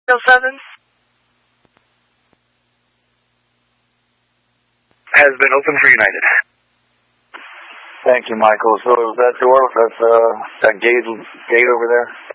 07 has been opened for United. Thank you, Michael. So that door, that gate over there?